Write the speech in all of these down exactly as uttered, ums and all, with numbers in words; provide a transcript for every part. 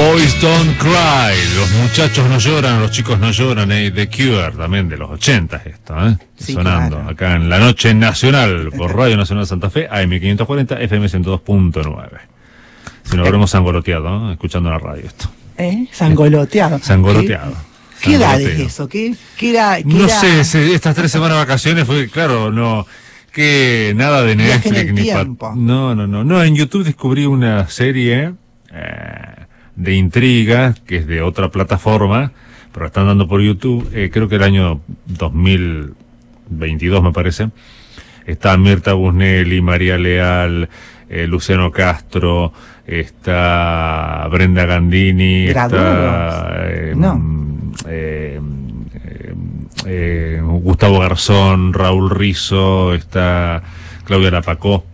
Boys Don't Cry, los muchachos no lloran, los chicos no lloran, eh, The Cure, también de los ochentas esto, ¿eh? Sí, sonando claro. acá en la noche nacional por Radio Nacional Santa Fe, A M quinientos cuarenta, F M ciento dos punto nueve. Si nos habremos sangoloteado, ¿no? Escuchando la radio esto. ¿Eh? Sangoloteado. Sangoloteado. ¿Qué, ¿Qué edad es Sangoloteo. eso? ¿Qué, qué era, qué No era? sé, se- estas tres semanas de vacaciones fue, claro, no, que nada de Viaje en Netflix el ni pa- tiempo. No, no, no, no, en YouTube descubrí una serie eh, de intriga que es de otra plataforma, pero la están dando por YouTube, eh, creo que el año dos mil veintidós me parece. Está Mirta Busnelli, María Leal, eh, Luciano Castro, está Brenda Gandini, ¿Graduados? está eh, No. eh, eh, eh, Gustavo Garzón, Raúl Rizzo, está Claudia Lapacó,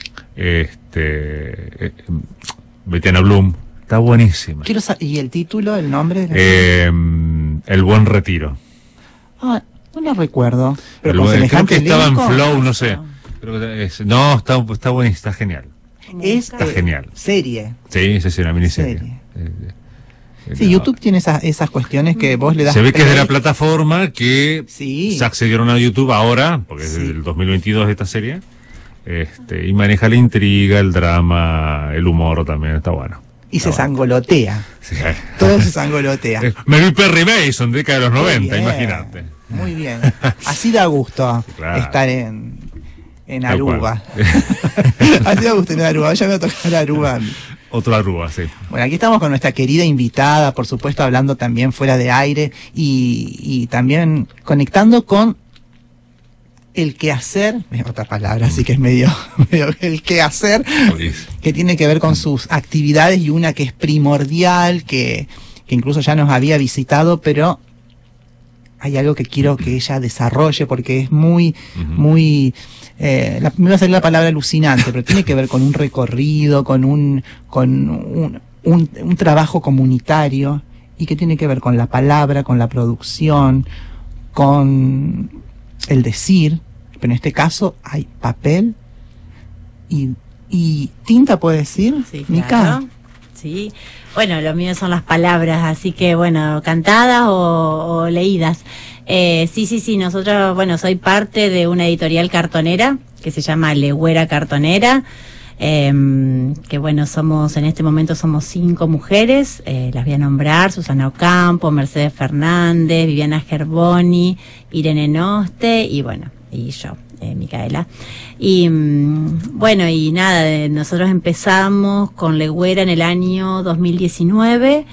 este, eh, Betiana Blum, está buenísima. Quiero sa- ¿Y el título, el nombre? de la- Eh, El Buen Retiro. Ah, no lo recuerdo. Pero El con buen- creo semejante que estaba en elenco, Flow, no sé. Creo que es- no, está, está buenísimo, está genial. Es Está eh, genial. serie. Sí, sí, sí, una miniserie. Serie. Eh, eh, Sí, no. YouTube tiene esas, esas cuestiones que vos le das. Se ve que es de la play. plataforma que Sí. se accedieron a YouTube ahora, porque es Sí. del dos mil veintidós esta serie, este, y maneja la intriga, el drama, el humor también, está bueno. Y Está se bueno. sangolotea. Sí. Todo se sangolotea. Eh, Me vi Perry Mason, década de los Muy noventa, bien, imagínate. Muy bien. Así da gusto Claro. estar en, en Tal Aruba. cual. Así da gusto en Aruba. Ya me va a tocar Aruba. Otro Aruba, sí. Bueno, aquí estamos con nuestra querida invitada, por supuesto, hablando también fuera de aire y, y también conectando con el quehacer, es otra palabra, así que es medio, medio el quehacer, que tiene que ver con sus actividades y una que es primordial, que, que incluso ya nos había visitado, pero hay algo que quiero que ella desarrolle porque es muy, Ujú. muy, eh, la, me va a salir la palabra alucinante, pero tiene que ver con un recorrido, con un, con un, un, un trabajo comunitario y que tiene que ver con la palabra, con la producción, con el decir, pero en este caso hay papel y, y tinta, ¿puede decir? Sí, Mica. claro. Sí. Bueno, lo mío son las palabras, así que bueno, cantadas o, o leídas. Eh, sí, sí, sí, nosotros, bueno, soy parte de una editorial cartonera que se llama Legüera Cartonera. Eh, que bueno, somos, en este momento somos cinco mujeres, eh, las voy a nombrar: Susana Ocampo, Mercedes Fernández, Viviana Gerboni, Irene Noste y bueno, y yo, eh, Micaela. Y mm, bueno, y nada, eh, nosotros empezamos con Legüera en el año dos mil diecinueve.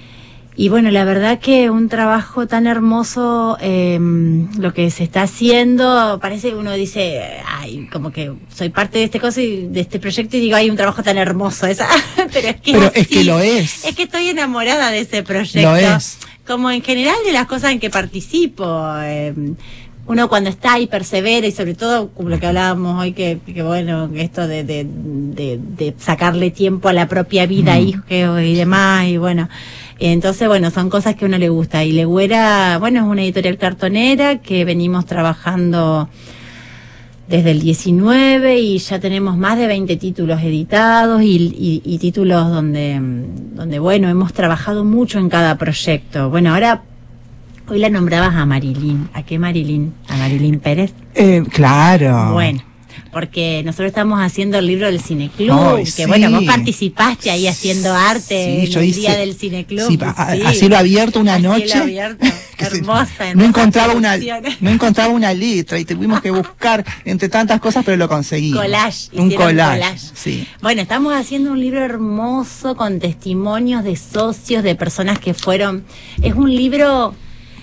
Y bueno, la verdad que un trabajo tan hermoso, eh, lo que se está haciendo, parece que uno dice, ay, como que soy parte de este cosa y de este proyecto y digo, hay un trabajo tan hermoso, esa. Pero es que Pero así. es que lo es. Es que estoy enamorada de ese proyecto. Lo es. Como en general de las cosas en que participo. Eh, uno cuando está y persevera y sobre todo como lo que hablábamos hoy, que, que bueno, esto de, de, de, de sacarle tiempo a la propia vida, Mm. hijos y demás, y bueno, entonces bueno, son cosas que a uno le gusta. Y Legüera, bueno, es una editorial cartonera que venimos trabajando desde el diecinueve y ya tenemos más de veinte títulos editados y, y, y títulos donde, donde, bueno, hemos trabajado mucho en cada proyecto. Bueno, ahora, hoy la nombrabas a Marilyn. ¿A qué Marilyn? ¿A Marilyn Pérez? Eh, claro. Bueno, porque nosotros estamos haciendo el libro del Cineclub, Ay, que sí. bueno, vos participaste ahí haciendo arte Sí, en yo el hice- día del Cineclub. Sí, a, a- sí. a cielo abierto una A cielo noche. abierto, que se- hermosa. no hermosa encontraba una producción. no encontraba una letra y tuvimos que buscar entre tantas cosas, pero lo conseguí. Collage, un hicieron collage, collage. sí. Bueno, estamos haciendo un libro hermoso con testimonios de socios, de personas que fueron. Es un libro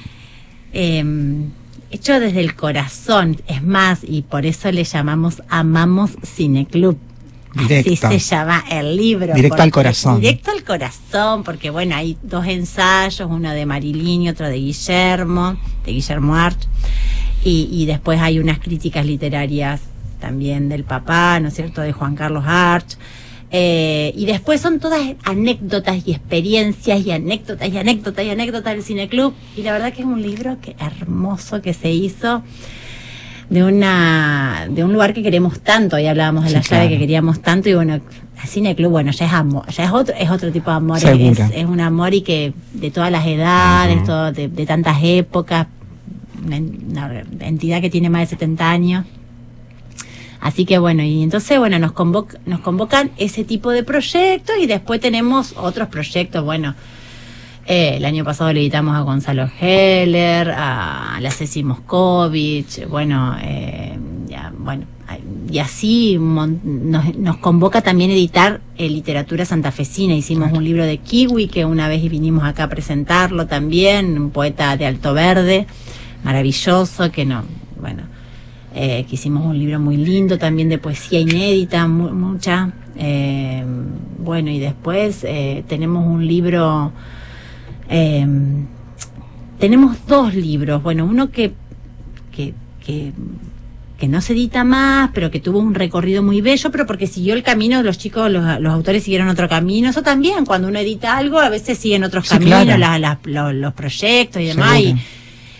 eh, hecho desde el corazón, es más, y por eso le llamamos Amamos Cineclub. Directo. Así se llama el libro. Directo porque- al corazón. Directo al corazón, porque bueno, hay dos ensayos, uno de Marilyn y otro de Guillermo, de Guillermo Arch, y, y después hay unas críticas literarias también del papá, ¿no es cierto?, de Juan Carlos Arch. Eh, y después son todas anécdotas y experiencias y anécdotas y anécdotas y anécdotas del Cineclub. Y la verdad que es un libro que hermoso que se hizo de una de un lugar que queremos tanto. Ahí hablábamos de Sí, la llave claro. que queríamos tanto, y bueno, el Cine Club, bueno, ya es amor, ya es otro es otro tipo de amor, es, Seguro. es un amor y que de todas las edades, Ujú. todo, de, de tantas épocas, una, una entidad que tiene más de setenta años. Así que bueno, y entonces bueno, nos convoca, nos convocan ese tipo de proyectos, y después tenemos otros proyectos, bueno, eh, el año pasado le editamos a Gonzalo Heller, a la Ceci Moscovich, bueno, eh, ya, bueno, y así mon- nos, nos convoca también a editar eh, literatura santafesina. Hicimos Claro. un libro de Kiwi, que una vez vinimos acá a presentarlo también, un poeta de Alto Verde, maravilloso, que no, bueno, eh, que hicimos un libro muy lindo también de poesía inédita, mu- mucha, eh, bueno, y después eh, tenemos un libro, eh, tenemos dos libros, bueno, uno que, que, que que no se edita más, pero que tuvo un recorrido muy bello, pero porque siguió el camino, los chicos, los, los autores siguieron otro camino. Eso también, cuando uno edita algo, a veces siguen otros Sí, caminos, claro. la- la- lo- los proyectos y demás. Y, Seguro.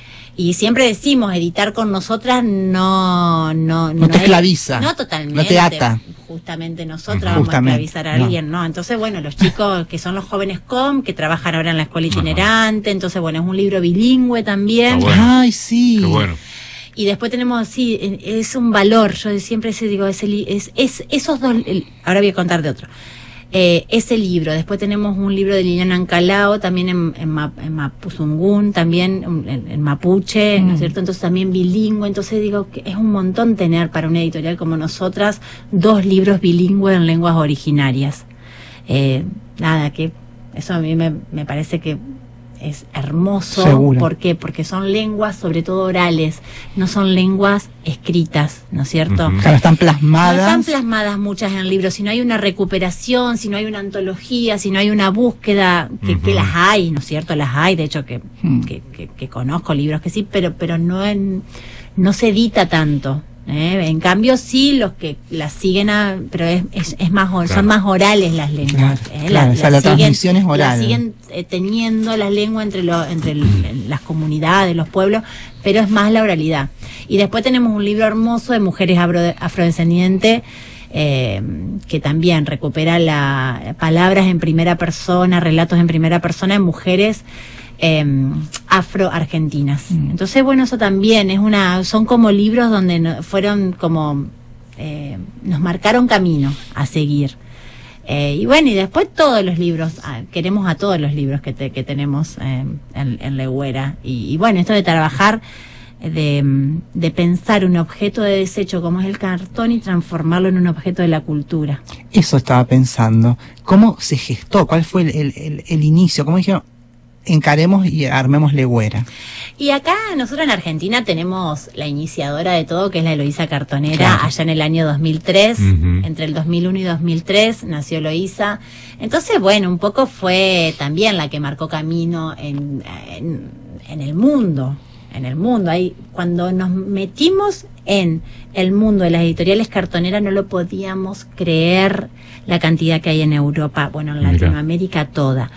y siempre decimos, editar con nosotras no... No, No te es- esclaviza, No totalmente. no te ata. Justamente nosotras Ujú. vamos Justamente, a esclavizar a no. alguien, ¿no? Entonces, bueno, los chicos que son los jóvenes C O M, que trabajan ahora en la escuela itinerante, entonces, bueno, es un libro bilingüe también. Está bueno. Ay, sí. Qué bueno. Y después tenemos, sí, es un valor, yo siempre se digo, es, el, es, es esos dos, el- ahora voy a contar de otro, eh, ese libro. Después tenemos un libro de Liliana Ancalao, también en, en, Ma- en Mapuzungún, también en, en Mapuche, ¿no es Mm. cierto? Entonces también bilingüe, entonces digo que es un montón tener para una editorial como nosotras dos libros bilingües en lenguas originarias. Eh, nada, que eso a mí me, me parece que es hermoso. Seguro. ¿Por qué? Porque son lenguas, sobre todo orales, no son lenguas escritas, ¿no es cierto? Ujú. Claro, están No plasmadas. están plasmadas muchas en el libro, si no hay una recuperación, si no hay una antología, si no hay una búsqueda, que, Ujú. que las hay, ¿no es cierto? Las hay, de hecho que, Hmm. que, que- que conozco libros que sí, pero pero no en, no se edita tanto. ¿eh? En cambio sí, los que las siguen, a, pero es, es, es más or- Claro. son más orales las lenguas. Claro, ¿eh? claro, o sea, la siguen- transmisión es oral. las siguen eh, teniendo la lengua entre, lo, entre el- las comunidades, los pueblos, pero es más la oralidad. Y después tenemos un libro hermoso de mujeres afro- afrodescendientes, eh, que también recupera la, palabras en primera persona, relatos en primera persona de mujeres eh, afro-argentinas. Mm. Entonces, bueno, eso también es una, son como libros donde no- fueron como, eh, nos marcaron camino a seguir. Eh, y bueno, y después todos los libros, ah, queremos a todos los libros que, te- que tenemos eh, en, en Legüera. Y, y bueno, esto de trabajar, eh, de, mm, de pensar un objeto de desecho como es el cartón y transformarlo en un objeto de la cultura. Eso estaba pensando. ¿Cómo se gestó? ¿Cuál fue el, el, el- el inicio? ¿Cómo dijeron? Encaremos y armemos Legüera. Y acá nosotros en Argentina tenemos la iniciadora de todo, que es la Eloísa Cartonera, Claro. allá en el año dos mil tres, Ujú. entre el dos mil uno y dos mil tres nació Eloísa. Entonces, bueno, un poco fue también la que marcó camino en, en, en el mundo, en el mundo. Ahí, cuando nos metimos en el mundo de las editoriales cartoneras, no lo podíamos creer la cantidad que hay en Europa, bueno, en Mira. Latinoamérica toda.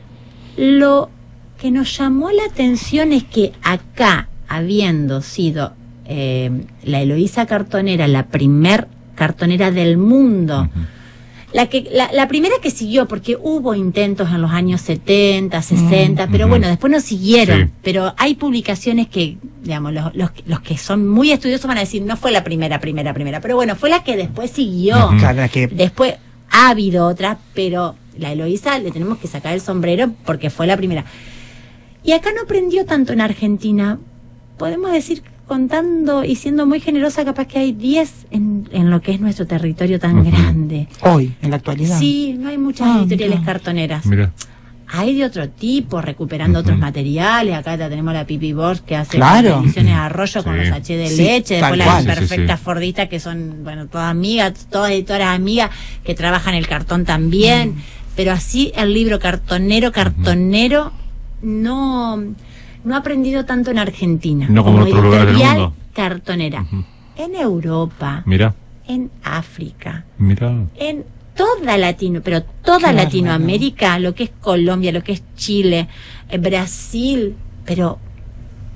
Lo que nos llamó la atención es que acá, habiendo sido eh, la Eloísa Cartonera la primer cartonera del mundo, Ujú. la que la, la primera que siguió, porque hubo intentos en los años setenta, sesenta, Mm, pero ujú. bueno, después no siguieron. Sí. Pero hay publicaciones que, digamos, los, los, los que son muy estudiosos van a decir, no fue la primera, primera, primera, pero bueno, fue la que después siguió. Ujú. Claro, la que Después ha habido otras, pero la Eloísa le tenemos que sacar el sombrero porque fue la primera. Y acá no aprendió tanto en Argentina. Podemos decir, contando y siendo muy generosa, capaz que hay diez en, en lo que es nuestro territorio tan Ujú. grande. hoy, en la actualidad. Sí, no hay muchas Ah, editoriales mira. cartoneras. Mira. Hay de otro tipo, recuperando Ujú. otros materiales. Acá la tenemos la Pipi Bosch, que hace Claro. las ediciones Arroyo con Sí. los sachets de Sí, leche. tal Después cual. las Sí, sí, perfectas sí. Fordistas, que son, bueno, todas amigas, todas editoras amigas, que trabajan el cartón también. Mm. Pero así el libro cartonero, cartonero, no, no ha aprendido tanto en Argentina. No como en otros lugares del editorial mundo. cartonera. Ujú. En Europa, Mira, en África, mira. en toda Latino, pero toda Qué Latinoamérica, lo que es Colombia, lo que es Chile, eh, Brasil, pero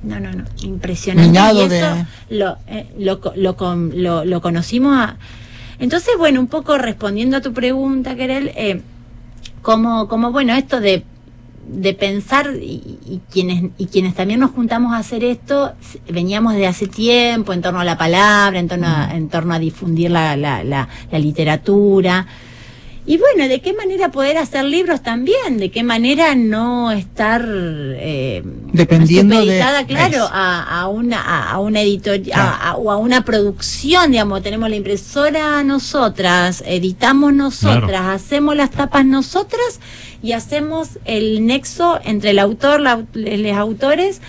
no, no, no, impresionante. Minado y eso de... lo, eh, lo, lo, lo, lo conocimos a... Entonces, bueno, un poco respondiendo a tu pregunta, Querel, eh, como, como, bueno, esto de, de pensar, y, y, quienes, y quienes también nos juntamos a hacer esto, veníamos de hace tiempo en torno a la palabra, en torno a, en torno a difundir la, la, la, la literatura. Y bueno, ¿de qué manera poder hacer libros también? ¿De qué manera no estar eh, dependiendo supeditada, de claro, a, a una a, a una editorial, claro, a, a, o a una producción, digamos? Tenemos la impresora nosotras, editamos nosotras, claro, hacemos las tapas nosotras y hacemos el nexo entre el autor, la, los autores.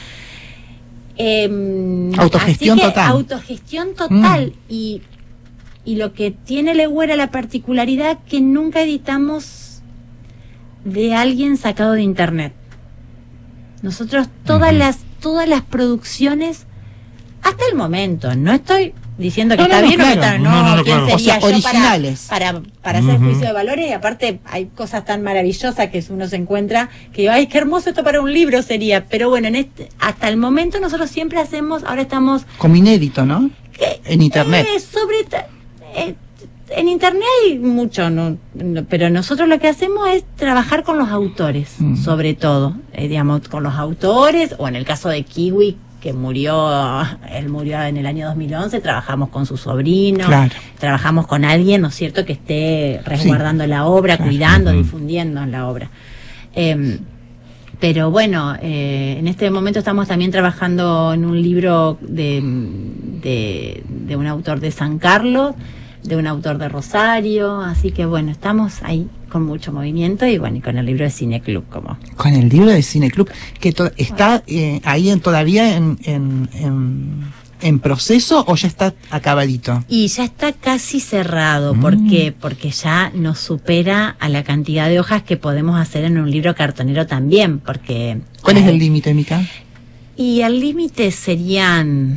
Eh, autogestión así que, total. Autogestión total. Mm. Y Y lo que tiene Legüera la particularidad que nunca editamos de alguien sacado de internet. Nosotros todas uh-huh. las todas las producciones hasta el momento, no estoy diciendo que no, está no, bien no, o que claro. está no, no, no, quién claro. sería o sea, yo originales. para para, para uh-huh. hacer juicio de valores, y aparte hay cosas tan maravillosas que uno se encuentra que ay, qué hermoso esto para un libro sería, pero bueno, en este hasta el momento nosotros siempre hacemos, ahora estamos como inédito, ¿no? Que, en internet. Eh, sobre Eh, en internet hay mucho, no, no, pero nosotros lo que hacemos es trabajar con los autores, mm. sobre todo, eh, digamos, con los autores, o en el caso de Kiwi, que murió, él murió en el año dos mil once, trabajamos con su sobrino, claro, trabajamos con alguien, ¿no es cierto?, que esté resguardando sí. la obra, claro, cuidando, uh-huh. difundiendo la obra. Eh, pero bueno, eh, en este momento estamos también trabajando en un libro de, de, de un autor de San Carlos, de un autor de Rosario, así que bueno, estamos ahí con mucho movimiento y bueno, y con el libro de Cine Club, como con el libro de Cine Club que to- está eh, ahí en, todavía en, en, en, en proceso, o ya está acabadito. Y ya está casi cerrado, mm. porque porque ya nos supera a la cantidad de hojas que podemos hacer en un libro cartonero también, porque ¿cuál eh, es el límite, Mica? Y el límite serían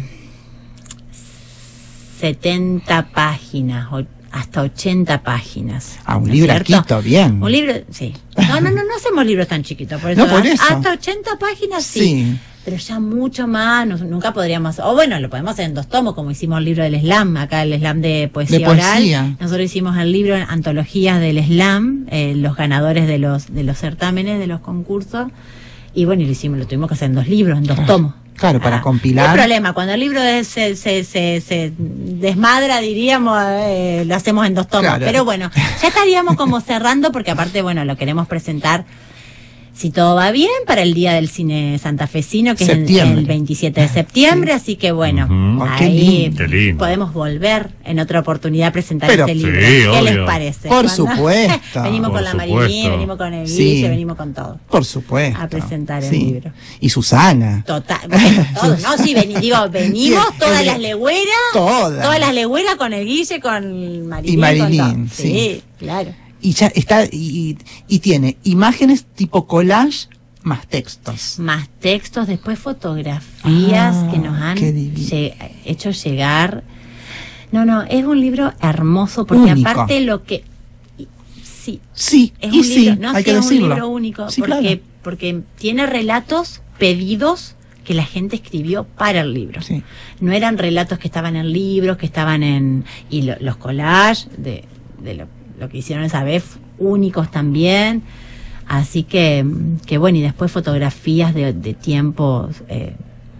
setenta páginas, o hasta ochenta páginas. Ah, un libro chiquito, bien. Un libro, sí. No, no, no, no hacemos libros tan chiquitos, por eso. No, por eso. Hasta ochenta páginas, sí. sí. Pero ya mucho más, no, nunca podríamos, o bueno, lo podemos hacer en dos tomos, como hicimos el libro del slam, acá el slam de poesía, de poesía. oral. Nosotros hicimos el libro en antologías del slam, eh, los ganadores de los de los certámenes, de los concursos, y bueno, y lo hicimos, lo tuvimos que hacer en dos libros, en dos claro. tomos. Claro, para ah, compilar. No hay problema, cuando el libro es, se, se, se, se desmadra, diríamos, eh, lo hacemos en dos tomos. Claro. Pero bueno, ya estaríamos como cerrando, porque aparte, bueno, lo queremos presentar, si todo va bien, para el Día del Cine Santafesino, que septiembre. Es el veintisiete de septiembre, sí. Así que bueno, uh-huh. ahí qué lindo. Podemos volver en otra oportunidad a presentar Pero, este libro. Sí, ¿Qué obvio. les parece? Por supuesto. venimos Por con la supuesto. Marilyn, venimos con el sí. Guille, venimos con todo. Por supuesto. A presentar sí. el libro. Y Susana. Total, bueno, todos, no, sí, ven, digo, venimos sí, todas el, las legüeras, todas. todas las legüeras con el Guille, con Marilyn. Y Marilyn, con sí. sí, claro. Y ya está, y, y tiene imágenes tipo collage más textos. Más textos, después fotografías ah, que nos han lle- hecho llegar. No, no, es un libro hermoso, porque único. Aparte lo que... Sí, sí es y un sí, libro, no hay sí, que es decirlo. un libro único, sí, porque, claro. porque tiene relatos pedidos que la gente escribió para el libro. Sí. No eran relatos que estaban en libros, que estaban en... Y lo, los collages de, de lo, lo que hicieron esa vez, únicos también. Así que, que bueno, y después fotografías de, de tiempos, eh,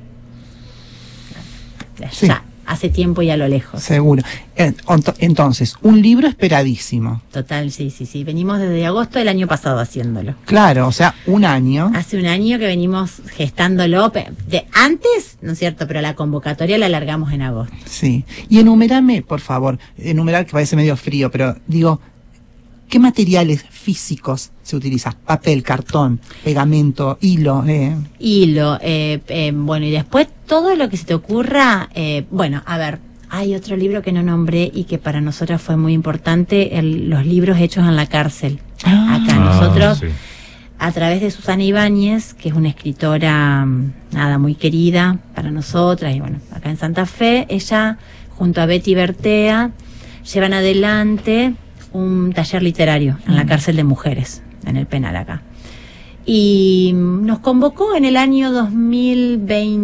sí. ya, hace tiempo y a lo lejos. Seguro. Entonces, un libro esperadísimo. Total, sí, sí, sí. Venimos desde agosto del año pasado haciéndolo. Claro, o sea, un año. Hace un año que venimos gestándolo, de antes, ¿no es cierto? Pero la convocatoria la alargamos en agosto. Sí. Y enumerame, por favor, enumerar que parece medio frío, pero digo... ¿Qué materiales físicos se utilizan? Papel, cartón, pegamento, hilo. Eh. Hilo, eh, eh, bueno, y después todo lo que se te ocurra. Eh, bueno, a ver, hay otro libro que no nombré y que para nosotras fue muy importante, el, los libros hechos en la cárcel. Ah, Acá nosotros, sí. A través de Susana Ibáñez, que es una escritora, nada, muy querida para nosotras, y bueno, acá en Santa Fe, ella, junto a Betty Bertea, llevan adelante un taller literario en la cárcel de mujeres, en el penal acá. Y nos convocó en el año dos mil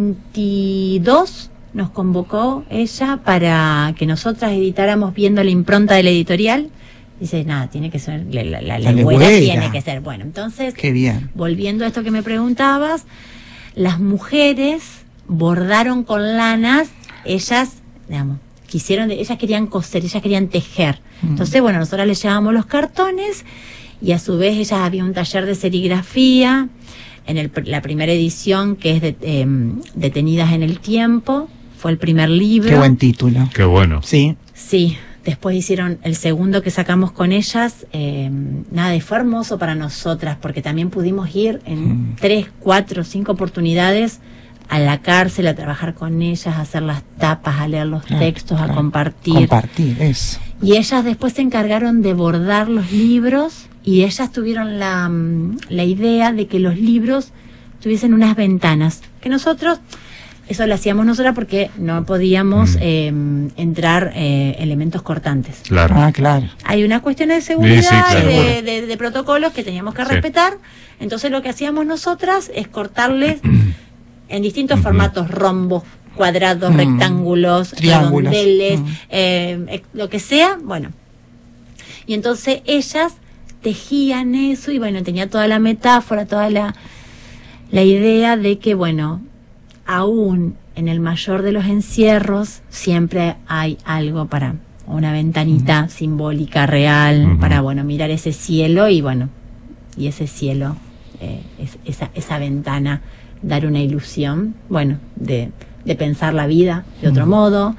veintidós, nos convocó ella para que nosotras editáramos viendo la impronta de la editorial. Dice, nada, tiene que ser, la, la, la, la legüera tiene que ser. Bueno, entonces, qué bien. Volviendo a esto que me preguntabas, las mujeres bordaron con lanas, ellas, digamos, quisieron, ellas querían coser, ellas querían tejer. Mm. Entonces, bueno, nosotros les llevábamos los cartones y a su vez ellas había un taller de serigrafía en el, la primera edición, que es de, eh, Detenidas en el Tiempo, fue el primer libro. Qué buen título. Qué bueno. Sí. Sí. Después hicieron el segundo que sacamos con ellas. Eh, nada, fue hermoso para nosotras, porque también pudimos ir en mm. tres, cuatro, cinco oportunidades a la cárcel a trabajar con ellas, a hacer las tapas, a leer los claro, textos, claro. a compartir. Compartir, eso. Y ellas después se encargaron de bordar los libros, y ellas tuvieron la, la idea de que los libros tuviesen unas ventanas, que nosotros... Eso lo hacíamos nosotras porque no podíamos mm. eh, entrar eh, elementos cortantes. Claro. Ah, claro. Hay una cuestión de seguridad, sí, sí, claro, de, bueno. de, de protocolos que teníamos que sí. respetar. Entonces lo que hacíamos nosotras es cortarles en distintos uh-huh. formatos, rombos, cuadrados, mm. rectángulos, triángulos, redondeles, mm. eh, lo que sea, bueno. Y entonces ellas tejían eso y bueno, tenía toda la metáfora, toda la, la idea de que, bueno, aún en el mayor de los encierros siempre hay algo para una ventanita uh-huh. simbólica real uh-huh. para bueno mirar ese cielo y bueno y ese cielo eh, es, esa esa ventana dar una ilusión bueno de, de pensar la vida de otro uh-huh. modo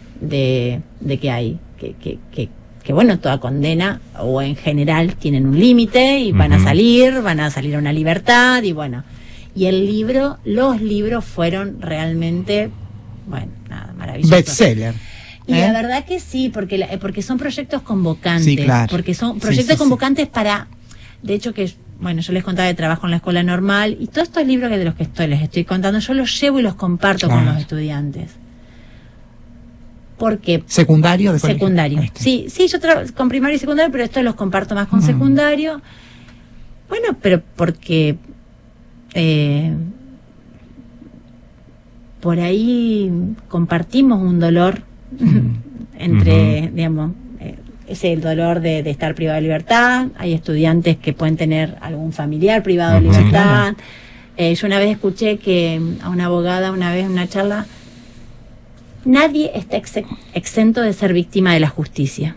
de, de que hay que, que, que, que bueno toda condena o en general tienen un límite y uh-huh. van a salir van a salir a una libertad y bueno. Y el libro, los libros fueron realmente, bueno, nada, maravillosos. Bestseller. Y ¿eh? la verdad que sí, porque la, porque son proyectos convocantes. Sí, claro. Porque son proyectos sí, sí, convocantes sí. para, de hecho que, bueno, yo les contaba de trabajo en la escuela normal, y todos estos libros que de los que estoy, les estoy contando, yo los llevo y los comparto claro. con los estudiantes. Porque secundario de secundario este. sí sí yo tra- con primario y secundario, pero estos los comparto más con mm. secundario. Bueno, pero porque Eh, por ahí compartimos un dolor mm. entre, uh-huh. digamos, eh, ese dolor de, de estar privado de libertad. Hay estudiantes que pueden tener algún familiar privado uh-huh. de libertad. Sí, claro. eh, yo una vez escuché que a una abogada, una vez en una charla, nadie está ex- exento de ser víctima de la justicia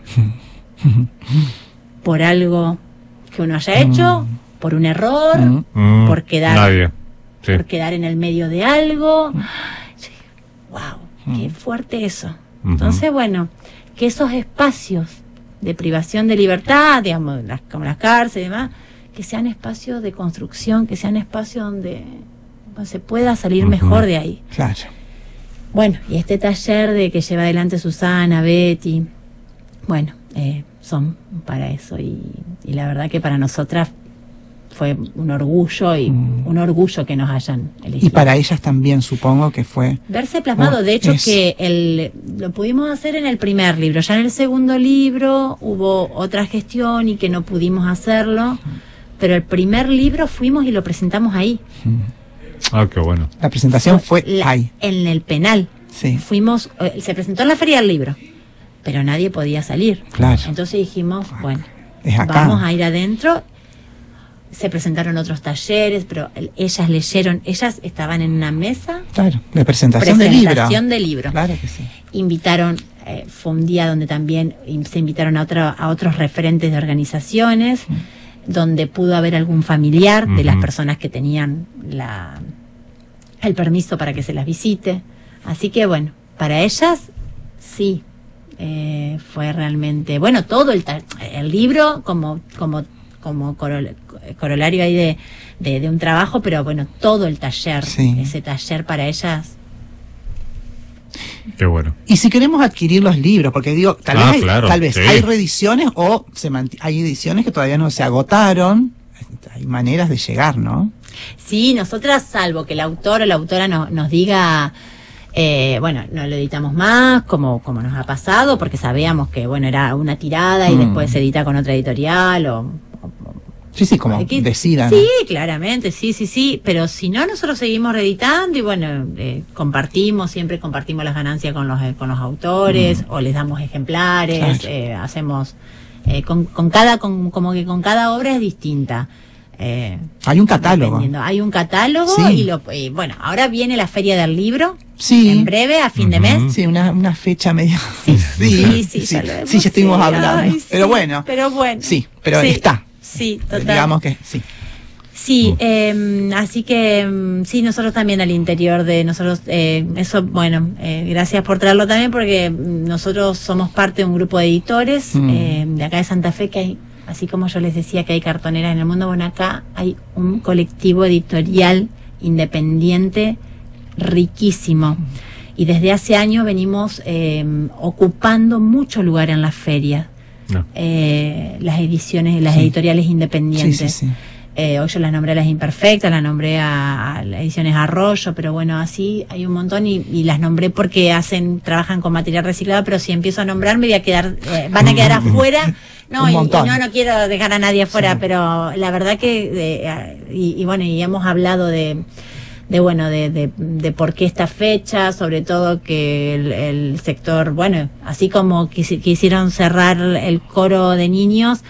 por algo que uno haya hecho. Mm. Por un error, mm. por quedar sí. por quedar en el medio de algo. Sí. Wow, mm. qué fuerte eso. Uh-huh. Entonces, bueno, que esos espacios de privación de libertad, digamos, las, como las cárceles y demás, que sean espacios de construcción, que sean espacios donde, donde se pueda salir uh-huh. mejor de ahí. Claro. Bueno, y este taller de que lleva adelante Susana, Betty, bueno, eh, son para eso. Y, y la verdad que para nosotras fue un orgullo y mm. un orgullo que nos hayan elegido. Y para ellas también supongo que fue verse plasmado, oh, de hecho es... que el, lo pudimos hacer en el primer libro, ya en el segundo libro hubo otra gestión y que no pudimos hacerlo, pero el primer libro fuimos y lo presentamos ahí. Ah, qué bueno. La presentación fue, fue la, ahí. En el penal. Sí. Fuimos, eh, se presentó en la feria del libro, pero nadie podía salir. Claro. Entonces dijimos, bueno, es acá. Vamos a ir adentro. Se presentaron otros talleres, pero ellas leyeron, ellas estaban en una mesa. Claro, de presentación, presentación de libro. de libro. Claro que sí. Invitaron, eh, fue un día donde también se invitaron a, otra, a otros referentes de organizaciones, mm. donde pudo haber algún familiar mm-hmm. de las personas que tenían la, el permiso para que se las visite. Así que bueno, para ellas sí, eh, fue realmente, bueno, todo el, el libro como... como como corol, corolario ahí de, de, de un trabajo, pero bueno, todo el taller, sí. ese taller para ellas. Qué bueno. Y si queremos adquirir los libros, porque digo, tal ah, vez, hay, claro, tal vez sí. hay reediciones o se mant- hay ediciones que todavía no se agotaron, hay maneras de llegar, ¿no? Sí, nosotras, salvo que el autor o la autora no, nos diga... Eh, bueno, no lo editamos más, como, como nos ha pasado, porque sabíamos que, bueno, era una tirada y mm. después se edita con otra editorial o, o Sí, sí, como X. decidan. Sí, claramente, sí, sí, sí, pero si no, nosotros seguimos reeditando y bueno, eh, compartimos, siempre compartimos las ganancias con los, eh, con los autores, mm. o les damos ejemplares, claro. eh, hacemos, eh, con, con cada, con, como que con cada obra es distinta. Eh, hay un catálogo. Hay un catálogo sí. y, lo, y bueno, ahora viene la Feria del Libro. Sí. En breve, a fin uh-huh. de mes. Sí, una, una fecha medio. Sí, sí, sí, sí, sí, ya, lo sí, ya estuvimos sí, hablando. Ay, pero sí, bueno. Pero bueno. Sí, pero sí, está. Sí, total. Digamos que sí. Sí, eh, así que sí, nosotros también al interior de nosotros, eh, eso, bueno, eh, gracias por traerlo también, porque nosotros somos parte de un grupo de editores mm. eh, de acá de Santa Fe, que hay, así como yo les decía que hay cartoneras en el mundo, bueno, acá hay un colectivo editorial independiente riquísimo. Y desde hace años venimos eh, ocupando mucho lugar en las ferias, no. eh, las ediciones, las sí. editoriales independientes. Sí, sí, sí. Eh, hoy yo las nombré a las Imperfectas, las nombré a, a las ediciones Arroyo, pero bueno, así hay un montón y, y las nombré porque hacen, trabajan con material reciclado, pero si empiezo a nombrar me voy a quedar, eh, van a quedar afuera. No, y, y no, no quiero dejar a nadie afuera, sí. pero la verdad que, eh, y, y bueno, y hemos hablado de, de bueno, de, de, de por qué esta fecha, sobre todo que el, el sector, bueno, así como quis, quisieron cerrar el coro de niños,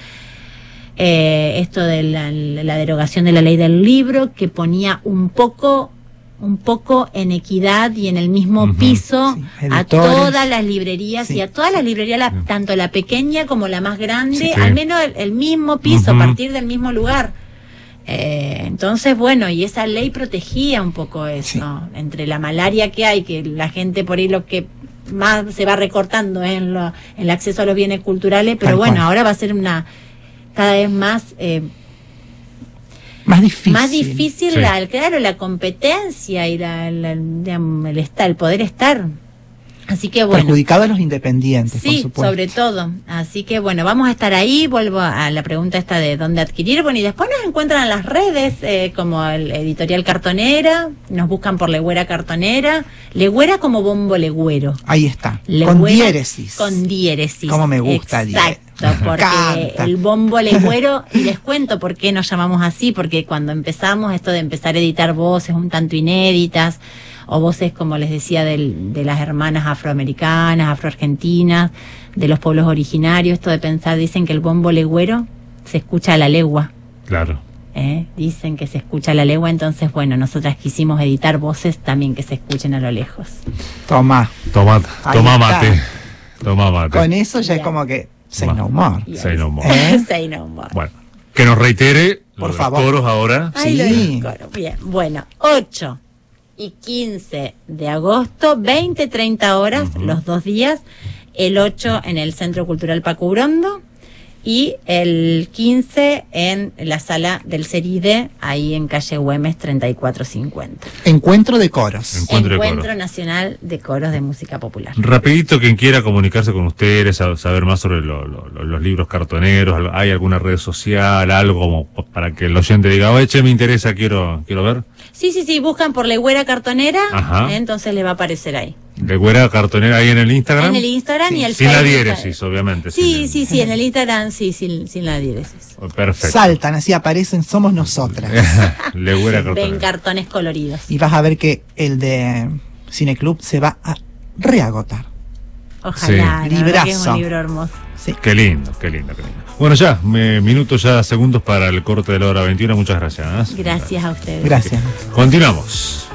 Eh, esto de la, la derogación de la ley del libro, que ponía un poco un poco en equidad y en el mismo uh-huh. piso sí, a todas las librerías sí, y a todas las librerías, la, sí. tanto la pequeña como la más grande, sí, al menos el, el mismo piso, uh-huh. a partir del mismo lugar. Eh, entonces, bueno, y esa ley protegía un poco eso, sí. entre la malaria que hay, que la gente por ahí lo que más se va recortando es en, lo, en el acceso a los bienes culturales, pero Tal bueno, cual. ahora va a ser una cada vez más eh, más difícil más difícil sí. la, claro, la competencia y la, la, digamos, el estar, el poder estar. Así que bueno, perjudicado a los independientes, sí, por supuesto. sobre todo. Así que bueno, vamos a estar ahí. Vuelvo a la pregunta esta de dónde adquirir. Bueno, y después nos encuentran en las redes eh, como el Editorial Cartonera, nos buscan por Legüera Cartonera, Legüera como bombo legüero. Ahí está, Legüera, con diéresis. Con diéresis. Como me gusta. Exacto, porque Canta. el bombo legüero, y les cuento por qué nos llamamos así, porque cuando empezamos esto de empezar a editar voces un tanto inéditas, o voces, como les decía, del, de las hermanas afroamericanas, afroargentinas, de los pueblos originarios, esto de pensar, dicen que el bombo legüero se escucha a la legua. Claro. ¿Eh? Dicen que se escucha a la legua, entonces, bueno, nosotras quisimos editar voces también que se escuchen a lo lejos. Toma. Toma, toma mate. Toma mate. Con eso ya Bien. es como que, say no more. Yes. Say no more. ¿Eh? Say no more. Bueno, que nos reitere Por los favor. coros ahora. Ay, sí. Los coros. Bien, bueno, ocho y quince de agosto, veinte, treinta horas, uh-huh. los dos días, el ocho en el Centro Cultural Paco Urondo y el quince en la sala del Ceride, ahí en calle Güemes treinta y cuatro cincuenta. Encuentro de coros. Encuentro, Encuentro de coros. Nacional de Coros de Música Popular. Rapidito, quien quiera comunicarse con ustedes, saber más sobre lo, lo, los libros cartoneros, ¿hay alguna red social, algo como para que el oyente diga, oye, che, me interesa, quiero quiero ver? Sí, sí, sí, buscan por Legüera Cartonera, Ajá. ¿eh? Entonces le va a aparecer ahí. Legüera Cartonera ahí en el Instagram. En el Instagram sí. y el Sin Facebook. la diéresis, obviamente. Sí, sin sí, el... sí, en el Instagram sí, sin, sin la diéresis. Perfecto. Saltan, así aparecen, somos nosotras. Legüera Cartonera. Ven cartones coloridos. Y vas a ver que el de Cineclub se va a reagotar. Ojalá, sí. la verdad que es un libro hermoso. Sí. Qué lindo, qué lindo, qué lindo. Bueno, ya, me, minutos ya, segundos para el corte de la hora veintiuno. Muchas gracias. Gracias a ustedes. Gracias. Continuamos.